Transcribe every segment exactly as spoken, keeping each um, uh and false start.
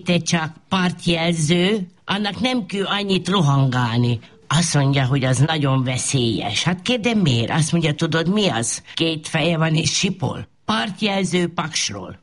te csak partjelző, annak nem kell annyit rohangálni. Azt mondja, hogy az nagyon veszélyes. Hát kérdem miért? Azt mondja, tudod mi az? Két feje van és sipol. Partjelző Paksról.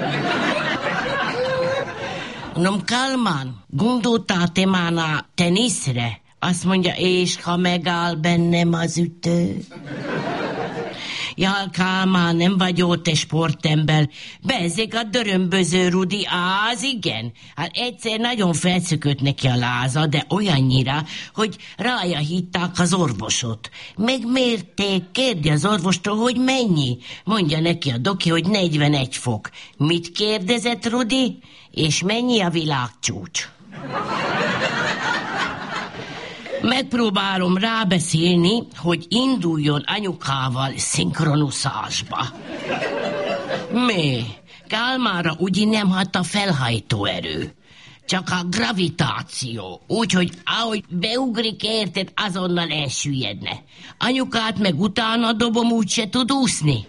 Mondom, Kálmán, gondoltál te már a teniszre? Azt mondja, és ha megáll bennem az ütő? Ja, Kálmán, nem vagy jó te sportember. Bezzék a dörömböző Rudi, az igen. Hát egyszer nagyon felszökött neki a láza, de olyannyira, hogy rája hitták az orvosot. Megmérték, kérdi az orvostól, hogy mennyi. Mondja neki a doki, hogy negyvenegy fok. Mit kérdezett Rudi? És mennyi a világcsúcs? Megpróbálom rábeszélni, hogy induljon anyukával szinkronuszásba. Mi? Kálmára ugye nem hat a felhajtóerő, csak a gravitáció. Úgyhogy ahogy beugrik, érted, azonnal elsüllyedne. Anyukát meg utána dobom, úgyse tud úszni.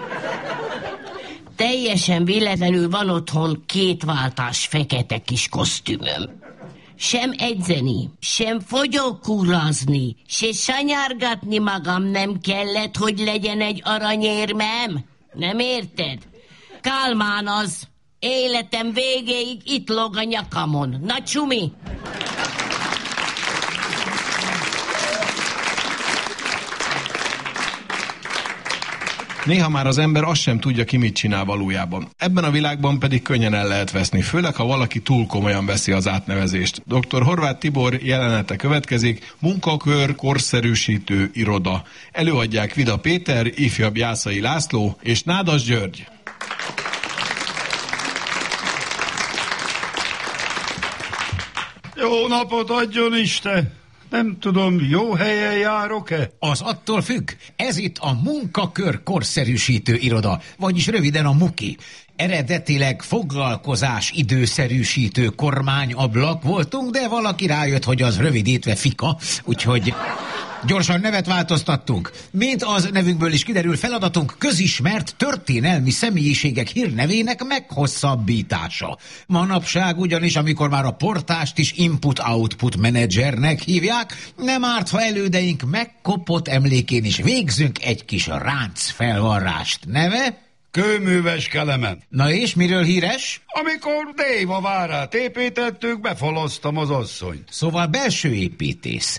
Teljesen véletlenül van otthon kétváltás fekete kis kosztümöm. Sem edzeni, sem fogyókúrazni, se sanyárgatni magam nem kellett, hogy legyen egy aranyérmem. Nem érted? Kálmán az. Életem végéig itt lóg a nyakamon. Na csumi! Néha már az ember azt sem tudja, ki mit csinál valójában. Ebben a világban pedig könnyen el lehet veszni, főleg ha valaki túl komolyan veszi az átnevezést. doktor Horváth Tibor jelenete következik, Munkakör korszerűsítő iroda. Előadják Vida Péter, ifjabb Jászai László és Nádas György. Jó napot adjon Isten! Nem tudom, jó helyen járok-e? Az attól függ. Ez itt a Munkakör korszerűsítő iroda, vagyis röviden a MUKI. Eredetileg foglalkozás időszerűsítő kormányablak voltunk, de valaki rájött, hogy az rövidítve FIKA, úgyhogy gyorsan nevet változtattunk. Mint az nevünkből is kiderül, feladatunk közismert történelmi személyiségek hírnevének meghosszabbítása. Manapság ugyanis, amikor már a portást is input-output menedzsernek hívják, nem árt, ha elődeink megkopott emlékén is végzünk egy kis ráncfelvarrást. Neve? Kőműves Kelemen. Na és miről híres? Amikor Déva várát építettük, befalasztam az asszonyt. Szóval belső építész.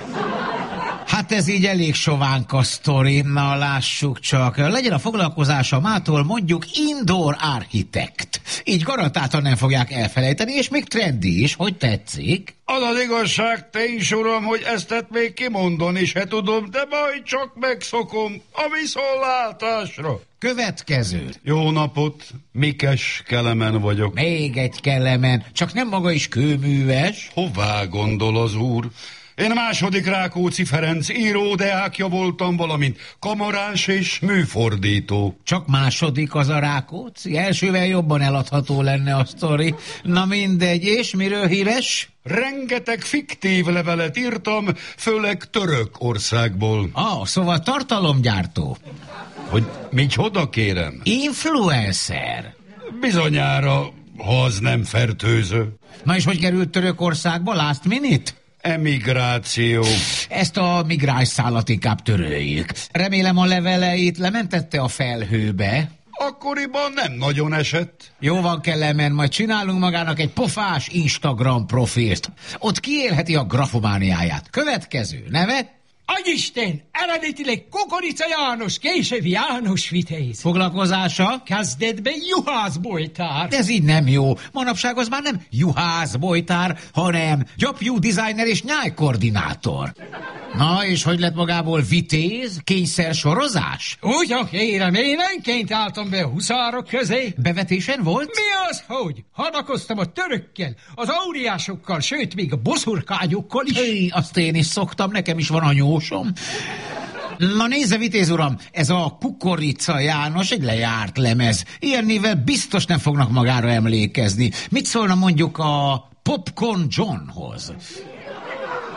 Hát ez így elég sovánka sztori, na lássuk csak. Legyen a foglalkozása mától mondjuk indoor architekt. Így garantáltan nem fogják elfelejteni, és még trendi is, hogy tetszik. Az az igazság, te is uram, hogy ezt még kimondani se tudom, de majd csak megszokom a viszontlátásra. Következő. Jó napot, Mikes Kelemen vagyok. Még egy Kelemen, csak nem maga is kőműves. Hová gondol az úr? Én második Rákóczi Ferenc íródeákja voltam, valamint kamarás és műfordító. Csak második az a Rákóczi? Elsővel jobban eladható lenne a sztori. Na mindegy, és miről híres? Rengeteg fiktív levelet írtam, főleg Törökországból. Ah, szóval tartalomgyártó. Hogy micsoda, kérem? Influencer. Bizonyára, ha az nem fertőző. Na és hogy került Törökországba, last minute? Emigráció. Ezt a migráns szállat inkább töröljük. Remélem a leveleit lementette a felhőbe. Akkoriban nem nagyon esett. Jó van, Kelemen, majd csinálunk magának egy pofás Instagram profilt. Ott kiélheti a grafomániáját. Következő neve? Agyisten, eredetileg Kukorica János, később János Vitéz. Foglalkozása? Kezdetben juhászbojtár. Ez így nem jó. Manapság az már nem juhászbojtár, hanem gyapjú designer és nyájkoordinátor. Na, és hogy lett magából Vitéz? Kényszer sorozás? Úgy, kérem, én önként álltam be a huszárok közé. Bevetésen volt? Mi az, hogy? Hadakoztam a törökkel, az óriásokkal, sőt, még a boszorkányokkal is. Hé, azt én is szoktam, nekem is van anyósom. Na nézze, Vitéz uram, ez a Kukorica János egy lejárt lemez. Ilyennével biztos nem fognak magára emlékezni. Mit szólna mondjuk a Popcorn Johnhoz?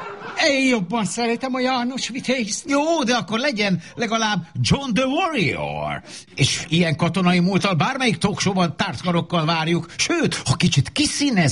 Én jobban szeretem a János Vitézt. Jó, de akkor legyen legalább John the Warrior. És ilyen katonai múlttal bármelyik talkshowban tártkarokkal várjuk. Sőt, ha kicsit kiszínez